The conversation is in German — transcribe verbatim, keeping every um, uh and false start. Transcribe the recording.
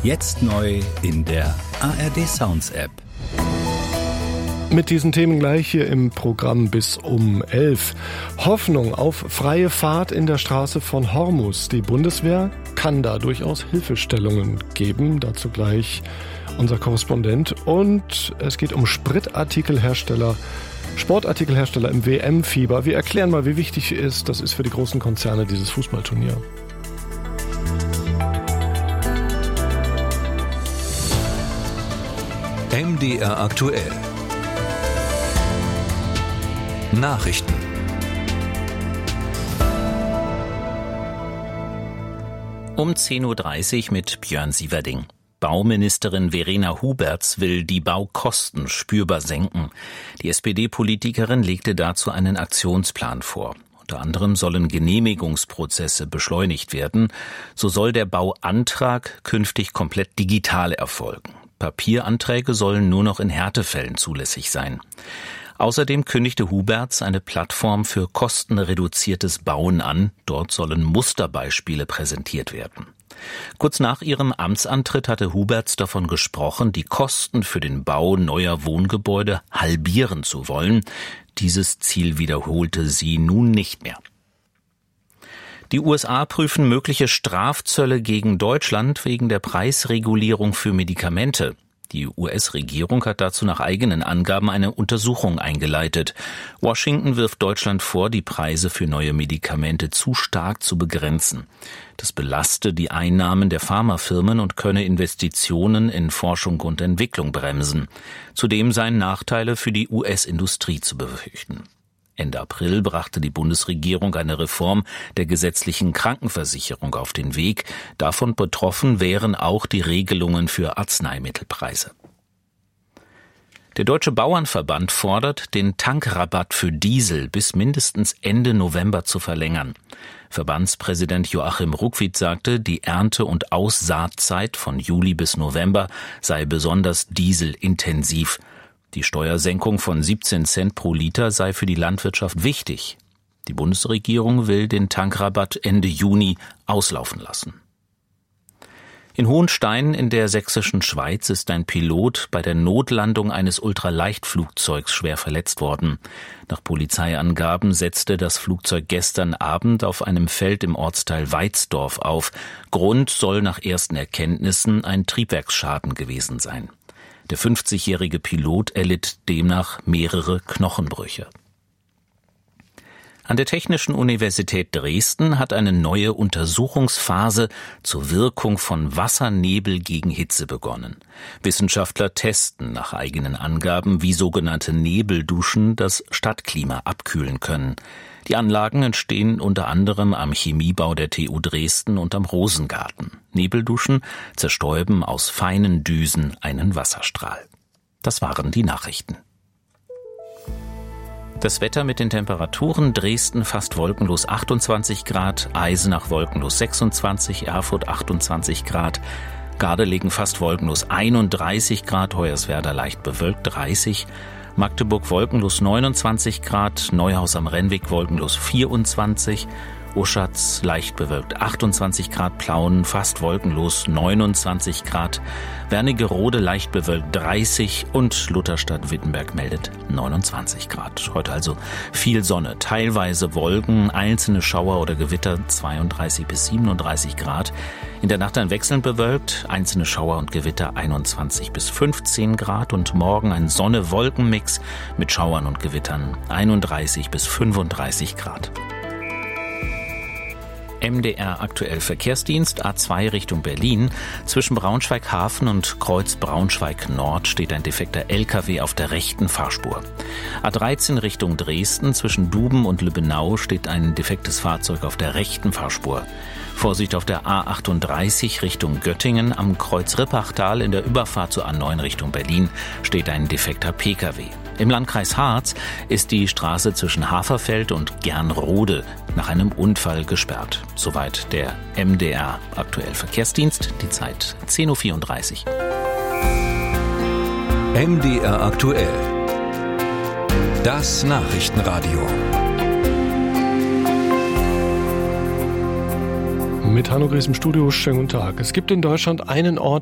Jetzt neu in der A R D Sounds App. Mit diesen Themen gleich hier im Programm bis um elf. Hoffnung auf freie Fahrt in der Straße von Hormus. Die Bundeswehr kann da durchaus Hilfestellungen geben. Dazu gleich unser Korrespondent. Und es geht um Spritartikelhersteller, Sportartikelhersteller im W M-Fieber. Wir erklären mal, wie wichtig es ist. Das ist für die großen Konzerne dieses Fußballturnier. M D R aktuell. Nachrichten. Um zehn Uhr dreißig mit Björn Sieverding. Bauministerin Verena Huberts will die Baukosten spürbar senken. Die S P D-Politikerin legte dazu einen Aktionsplan vor. Unter anderem sollen Genehmigungsprozesse beschleunigt werden. So soll der Bauantrag künftig komplett digital erfolgen. Papieranträge sollen nur noch in Härtefällen zulässig sein. Außerdem kündigte Huberts eine Plattform für kostenreduziertes Bauen an. Dort sollen Musterbeispiele präsentiert werden. Kurz nach ihrem Amtsantritt hatte Huberts davon gesprochen, die Kosten für den Bau neuer Wohngebäude halbieren zu wollen. Dieses Ziel wiederholte sie nun nicht mehr. Die U S A prüfen mögliche Strafzölle gegen Deutschland wegen der Preisregulierung für Medikamente. Die U S-Regierung hat dazu nach eigenen Angaben eine Untersuchung eingeleitet. Washington wirft Deutschland vor, die Preise für neue Medikamente zu stark zu begrenzen. Das belaste die Einnahmen der Pharmafirmen und könne Investitionen in Forschung und Entwicklung bremsen. Zudem seien Nachteile für die U S-Industrie zu befürchten. Ende April brachte die Bundesregierung eine Reform der gesetzlichen Krankenversicherung auf den Weg. Davon betroffen wären auch die Regelungen für Arzneimittelpreise. Der Deutsche Bauernverband fordert, den Tankrabatt für Diesel bis mindestens Ende November zu verlängern. Verbandspräsident Joachim Ruckwied sagte, die Ernte- und Aussaatzeit von Juli bis November sei besonders dieselintensiv. Die Steuersenkung von siebzehn Cent pro Liter sei für die Landwirtschaft wichtig. Die Bundesregierung will den Tankrabatt Ende Juni auslaufen lassen. In Hohenstein in der sächsischen Schweiz ist ein Pilot bei der Notlandung eines Ultraleichtflugzeugs schwer verletzt worden. Nach Polizeiangaben setzte das Flugzeug gestern Abend auf einem Feld im Ortsteil Weizdorf auf. Grund soll nach ersten Erkenntnissen ein Triebwerksschaden gewesen sein. Der fünfzigjährige Pilot erlitt demnach mehrere Knochenbrüche. An der Technischen Universität Dresden hat eine neue Untersuchungsphase zur Wirkung von Wassernebel gegen Hitze begonnen. Wissenschaftler testen nach eigenen Angaben, wie sogenannte Nebelduschen das Stadtklima abkühlen können. Die Anlagen entstehen unter anderem am Chemiebau der T U Dresden und am Rosengarten. Nebelduschen zerstäuben aus feinen Düsen einen Wasserstrahl. Das waren die Nachrichten. Das Wetter mit den Temperaturen: Dresden fast wolkenlos achtundzwanzig Grad, Eisenach wolkenlos sechsundzwanzig, Erfurt achtundzwanzig Grad, Gardelegen fast wolkenlos einunddreißig Grad, Hoyerswerda leicht bewölkt dreißig, Magdeburg wolkenlos neunundzwanzig Grad, Neuhaus am Rennweg wolkenlos vierundzwanzig, Uschatz leicht bewölkt achtundzwanzig Grad, Plauen fast wolkenlos neunundzwanzig Grad, Wernigerode leicht bewölkt dreißig und Lutherstadt-Wittenberg meldet neunundzwanzig Grad. Heute also viel Sonne, teilweise Wolken, einzelne Schauer oder Gewitter zweiunddreißig bis siebenunddreißig Grad. In der Nacht dann wechselnd bewölkt, einzelne Schauer und Gewitter einundzwanzig bis fünfzehn Grad und morgen ein Sonne-Wolken-Mix mit Schauern und Gewittern einunddreißig bis fünfunddreißig Grad. M D R aktuell Verkehrsdienst A zwei Richtung Berlin. Zwischen Braunschweig-Hafen und Kreuz Braunschweig-Nord steht ein defekter L K W auf der rechten Fahrspur. A dreizehn Richtung Dresden. Zwischen Duben und Lübbenau steht ein defektes Fahrzeug auf der rechten Fahrspur. Vorsicht auf der A achtunddreißig Richtung Göttingen. Am Kreuz Rippachtal in der Überfahrt zur A neun Richtung Berlin steht ein defekter P K W. Im Landkreis Harz ist die Straße zwischen Haferfeld und Gernrode nach einem Unfall gesperrt. Soweit der M D R aktuell Verkehrsdienst. Die Zeit zehn Uhr vierunddreißig. M D R aktuell. Das Nachrichtenradio. Mit Hanno Gries im Studio. Schönen guten Tag. Es gibt in Deutschland einen Ort,